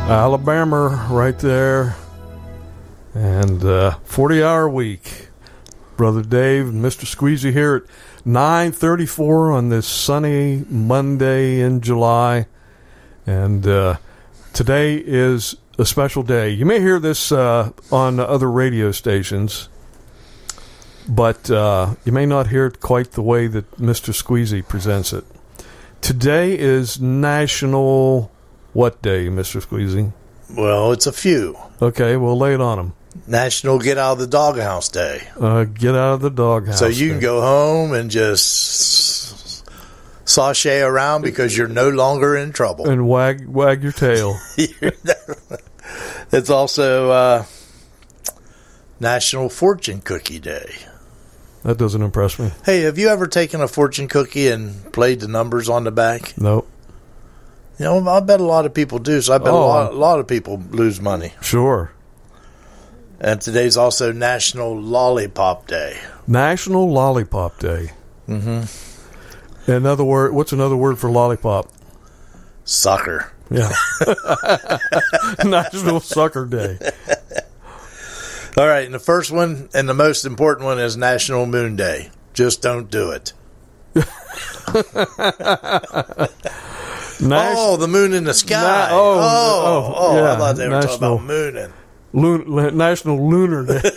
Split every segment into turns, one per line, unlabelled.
Alabama right there. And 40-hour week. Brother Dave and Mr. Squeezy here at 9:34 on this sunny Monday in July. And today is a special day. You may hear this on other radio stations, but you may not hear it quite the way that Mr. Squeezy presents it. Today is National... What day, Mr. Squeezy?
Well, it's a few.
Okay, we'll lay it on him.
National Get Out of the Doghouse Day.
Get out of the doghouse.
So you can go home and just sashay around because you're no longer in trouble.
And wag your tail.
It's also National Fortune Cookie Day.
That doesn't impress me.
Hey, have you ever taken a fortune cookie and played the numbers on the back?
Nope.
You know, I bet a lot of people do, so I bet a lot of people lose money.
Sure.
And today's also National Lollipop Day.
National Lollipop Day. Mm-hmm. Another word. What's another word for lollipop?
Sucker.
Yeah. National Sucker Day.
All right, and the first one and the most important one is National Moon Day. Just don't do it. The moon in the sky.
Yeah,
I thought they were talking about mooning.
National Lunar Day.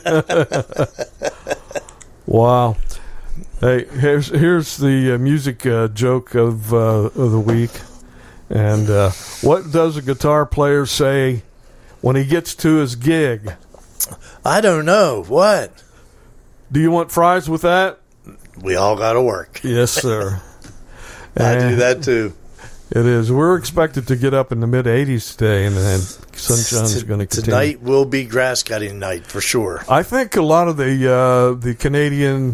Wow. Hey, here's the music joke of the week. And what does a guitar player say when he gets to his gig?
I don't know. What?
Do you want fries with that?
We all got to work.
Yes, sir.
I do that too.
It is. We're expected to get up in the mid-80s today, and then sunshine is going to continue.
Tonight will be grass cutting night for sure.
I think a lot of the Canadian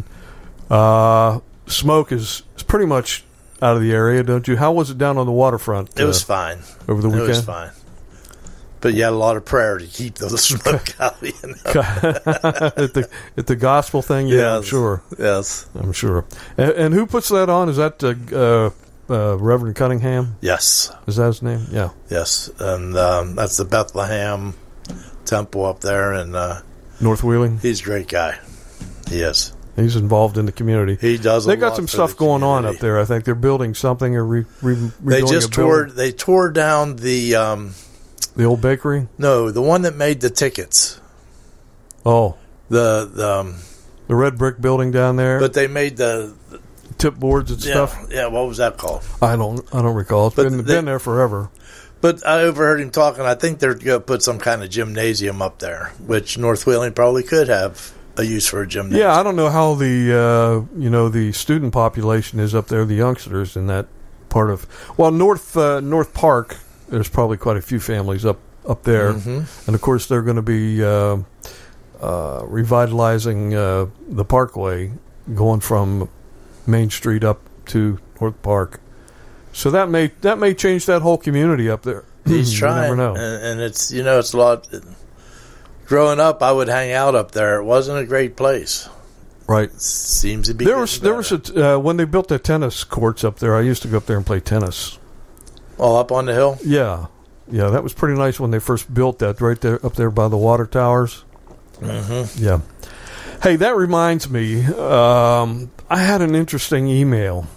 smoke is pretty much out of the area, don't you? How was it down on the waterfront?
It was fine
over the weekend.
It was fine, but you had a lot of prayer to keep the smoke out. You know?
at the gospel thing, yeah,
yes.
I'm sure.
Yes,
I'm sure. And who puts that on? Is that Reverend Cunningham?
Yes.
Is that his name? Yeah.
Yes, and that's the Bethlehem Temple up there in
North Wheeling.
He's a great guy. He is.
He's involved in the community.
He does.
They got some stuff going on up there. I think they're building something or
they just tore down the
old bakery.
No, the one that made the tickets.
Oh,
the
red brick building down there.
But they made the
tip boards and stuff.
Yeah, what was that called?
I don't recall. It's been there forever.
But I overheard him talking. I think they're going to put some kind of gymnasium up there, which North Wheeling probably could have a use for a gymnasium.
Yeah, I don't know how the student population is up there, the youngsters in that part of North Park. There's probably quite a few families up there, and of course they're going to be revitalizing the Parkway, going from Main Street up to North Park. So that may change that whole community up there.
He's trying,
you never know.
And it's it's a lot. Growing up, I would hang out up there. It wasn't a great place.
Right.
Seems to be.
There was when they built the tennis courts up there. I used to go up there and play tennis.
Oh, up on the hill.
Yeah, that was pretty nice when they first built that right there up there by the water towers.
Mm-hmm.
Yeah. Hey, that reminds me. I had an interesting email.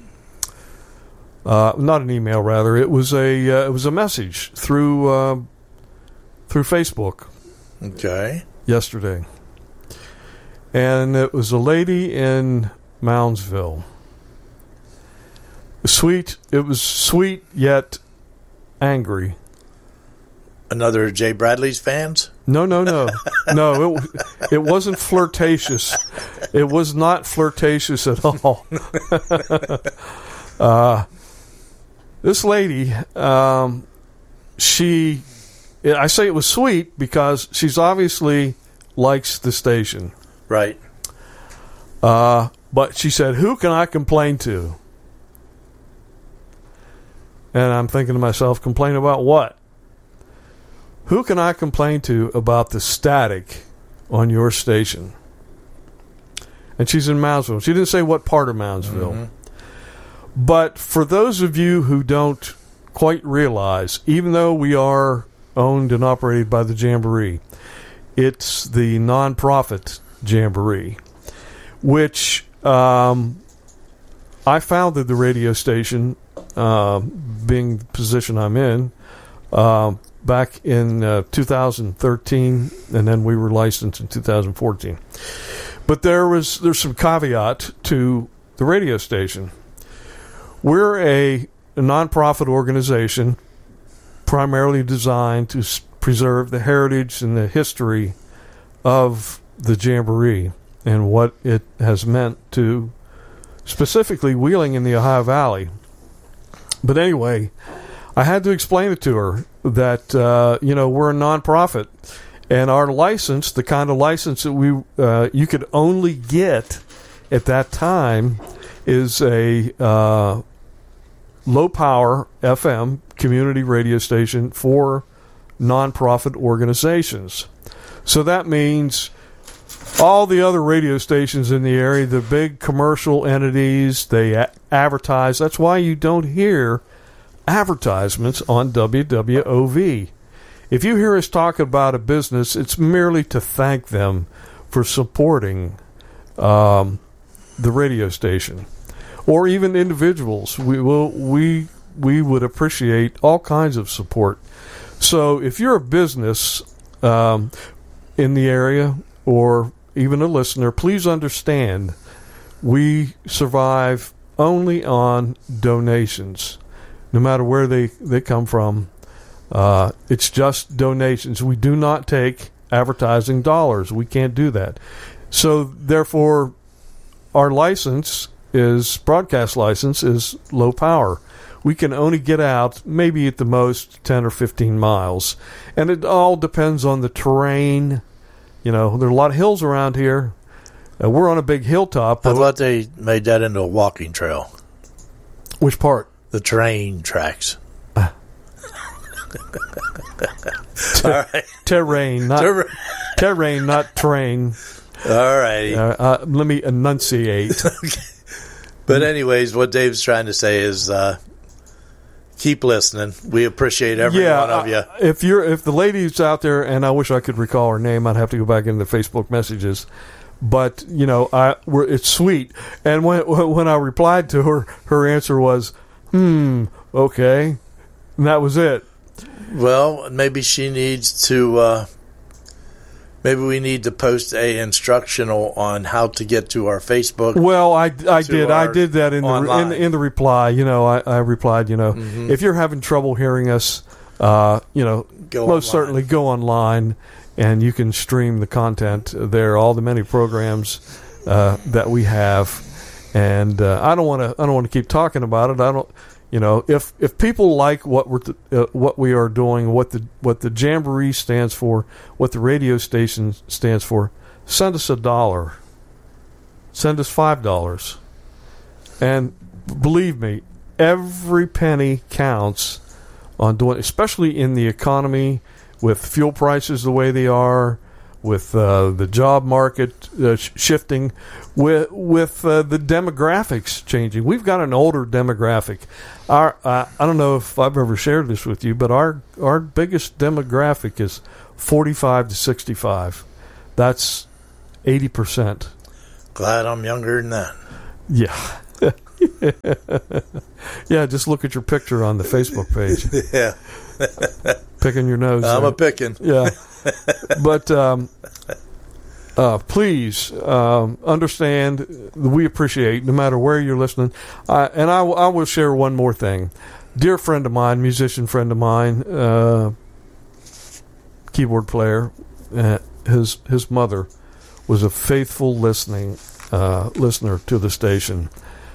Not an email, rather. It was a message through Facebook.
Okay.
Yesterday, and it was a lady in Moundsville. It was sweet yet angry.
Another Jay Bradley's fans?
No. No, it wasn't flirtatious. It was not flirtatious at all. This lady, I say it was sweet because she's obviously likes the station.
Right.
But she said, "Who can I complain to?" And I'm thinking to myself, complain about what? Who can I complain to about the static on your station? And she's in Moundsville. She didn't say what part of Moundsville. Mm-hmm. But for those of you who don't quite realize, even though we are owned and operated by the Jamboree, it's the nonprofit Jamboree, which I founded the radio station, being the position I'm in, back in 2013, and then we were licensed in 2014. But there's some caveat to the radio station. We're a nonprofit organization primarily designed to preserve the heritage and the history of the Jamboree and what it has meant to specifically Wheeling in the Ohio Valley. But anyway, I had to explain it to her that, we're a nonprofit, and our license, the kind of license that you could only get at that time, is a low-power FM community radio station for nonprofit organizations. So that means all the other radio stations in the area, the big commercial entities, they advertise. That's why you don't hear advertisements on WWOV. If you hear us talk about a business, it's merely to thank them for supporting the radio station, or even individuals. We would appreciate all kinds of support. So if you're a business in the area, or even a listener, please understand we survive only on donations, no matter where they come from. It's just donations. We do not take advertising dollars. We can't do that. So therefore, our broadcast license is low power. We can only get out maybe at the most 10 or 15 miles. And it all depends on the terrain. There are a lot of hills around here. We're on a big hilltop.
I thought they made that into a walking trail.
Which part?
The train tracks. All right.
Terrain, not train.
All righty.
Let me enunciate.
Okay. But anyways, what Dave's trying to say is keep listening. We appreciate every one of you.
If the lady's out there, and I wish I could recall her name, I'd have to go back into the Facebook messages. But it's sweet. And when I replied to her, her answer was, okay, and that was it.
Well, maybe she needs to. Maybe we need to post a instructional on how to get to our Facebook.
Well, I did that in the reply. I replied. If you're having trouble hearing us, certainly go online, and you can stream the content there. All the many programs that we have, and I don't want to keep talking about it. I don't. If people like what we are doing, what the Jamboree stands for, what the radio station stands for, send us $1, send us $5, and believe me, every penny counts on doing, especially in the economy with fuel prices the way they are, with the job market shifting, with the demographics changing. We've got an older demographic. I don't know if I've ever shared this with you, but our biggest demographic is 45 to 65. That's 80%.
Glad I'm younger than that.
Yeah. Yeah, just look at your picture on the Facebook page.
Yeah.
Picking your nose.
I'm a picking.
Yeah. But please understand that we appreciate, no matter where you're listening. And I will share one more thing. Dear friend of mine, musician friend of mine, keyboard player, his mother was a faithful listener to the station.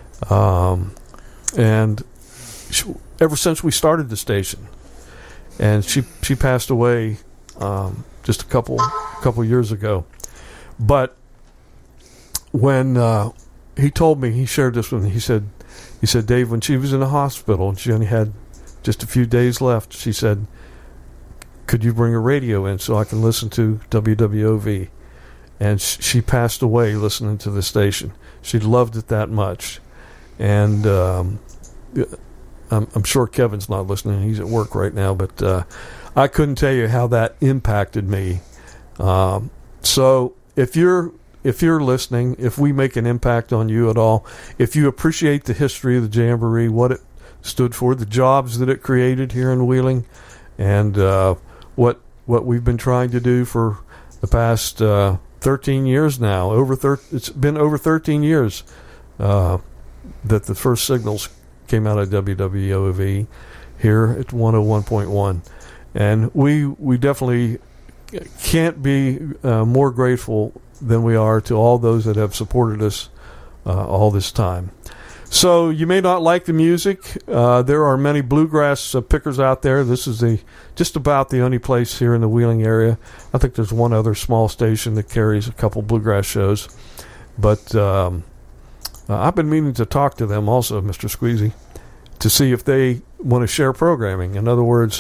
And ever since we started the station, and she passed away just a couple years ago. But when he told me, he shared this with me. He said, Dave, when she was in the hospital and she only had just a few days left, she said, could you bring a radio in so I can listen to WWOV? And she passed away listening to the station. She loved it that much. And I'm sure Kevin's not listening. He's at work right now, but I couldn't tell you how that impacted me. So if you're listening, if we make an impact on you at all, if you appreciate the history of the Jamboree, what it stood for, the jobs that it created here in Wheeling, and what we've been trying to do for the past 13 years now. It's been over 13 years that the first signals came out of WWOV here at 101.1. And we definitely can't be more grateful than we are to all those that have supported us all this time. So you may not like the music. There are many bluegrass pickers out there. This is just about the only place here in the Wheeling area. I think there's one other small station that carries a couple bluegrass shows. But I've been meaning to talk to them also, Mr. Squeezy, to see if they want to share programming. In other words,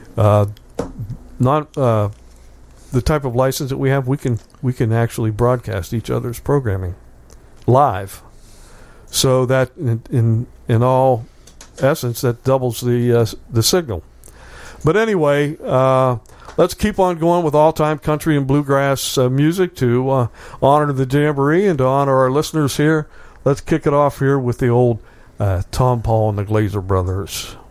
not the type of license that we have, we can actually broadcast each other's programming live. So that in all essence, that doubles the signal. But anyway, let's keep on going with all-time country and bluegrass music to honor the Jamboree and to honor our listeners here. Let's kick it off here with the old Tom Paul and the Glazer Brothers.